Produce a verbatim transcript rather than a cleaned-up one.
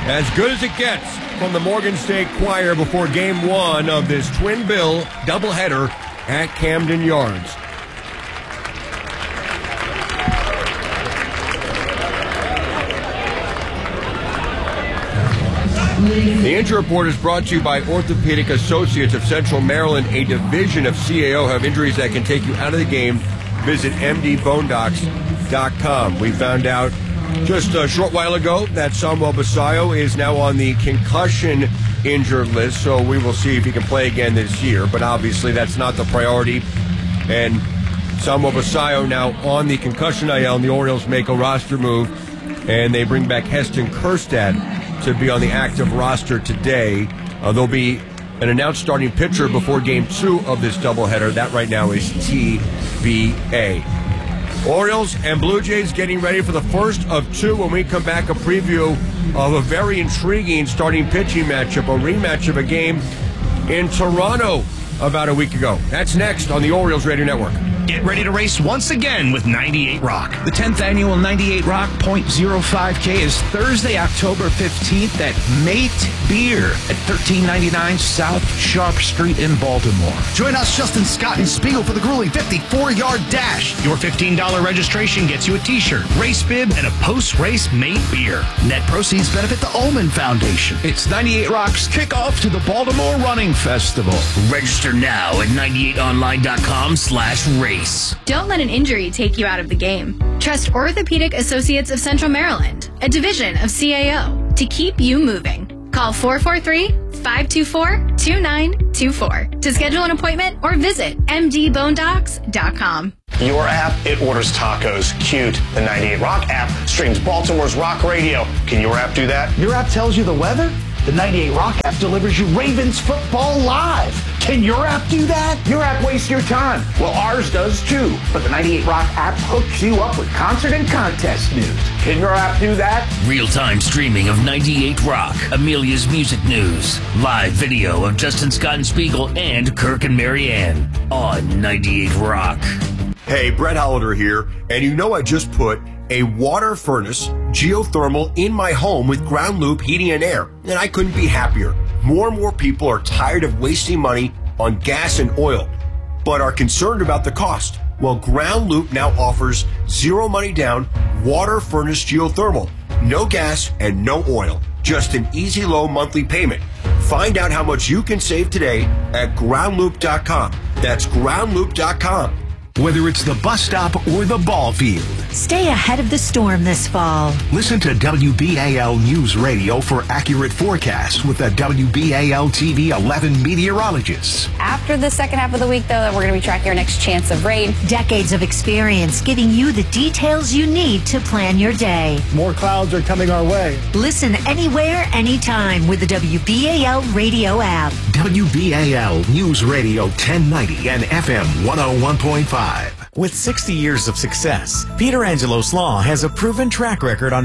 As good as it gets from the Morgan State Choir before game one of this twin bill doubleheader at Camden Yards. The Injury Report is brought to you by Orthopedic Associates of Central Maryland, a division of C A O. Have injuries that can take you out of the game? Visit M D bone docs dot com. We found out just a short while ago that Samuel Basayo is now on the concussion injured list, so we will see if he can play again this year. But obviously that's not the priority. And Samuel Basayo now on the concussion I L, and the Orioles make a roster move, and they bring back Heston Kjerstad to be on the active roster today. Uh, there'll be an announced starting pitcher before game two of this doubleheader. That right now is T B A. Orioles and Blue Jays getting ready for the first of two. When we come back, a preview of a very intriguing starting pitching matchup, a rematch of a game in Toronto about a week ago. That's next on the Orioles Radio Network. Get ready to race once again with ninety-eight Rock. The tenth annual ninety-eight Rock point oh five K is Thursday, October fifteenth at Mate Beer at thirteen ninety-nine South Sharp Street in Baltimore. Join us, Justin Scott and Spiegel, for the grueling fifty-four-yard dash. Your fifteen dollars registration gets you a t-shirt, race bib, and a post-race Mate Beer. Net proceeds benefit the Ullman Foundation. It's ninety-eight Rock's kickoff to the Baltimore Running Festival. Register now at ninety-eight online dot com slash race. Don't let an injury take you out of the game. Trust Orthopedic Associates of Central Maryland, a division of C A O, to keep you moving. Call four four three, five two four, two nine two four to schedule an appointment or visit M D bone docs dot com. Your app, it orders tacos. Cute. The ninety-eight Rock app streams Baltimore's rock radio. Can your app do that? Your app tells you the weather? The ninety-eight Rock app delivers you Ravens football live. Can your app do that? Your app wastes your time. Well, ours does too. But the ninety-eight Rock app hooks you up with concert and contest news. Can your app do that? Real-time streaming of ninety-eight Rock, Amelia's music news, live video of Justin Scott and Spiegel and Kirk and Marianne on ninety-eight Rock. Hey, Brett Hollander here, and you know I just put a water furnace geothermal in my home with Ground Loop Heating and Air, and I couldn't be happier. More and more people are tired of wasting money on gas and oil, but are concerned about the cost. Well, Ground Loop now offers zero money down water furnace geothermal. No gas and no oil. Just an easy low monthly payment. Find out how much you can save today at ground loop dot com. That's ground loop dot com. Whether it's the bus stop or the ball field, stay ahead of the storm this fall. Listen to W B A L News Radio for accurate forecasts with the W B A L T V eleven meteorologists. After the second half of the week, though, we're going to be tracking our next chance of rain. Decades of experience giving you the details you need to plan your day. More clouds are coming our way. Listen anywhere, anytime with the W B A L radio app. W B A L News Radio ten ninety and F M one oh one point five. With sixty years of success, Peter Angelo Slaw has a proven track record on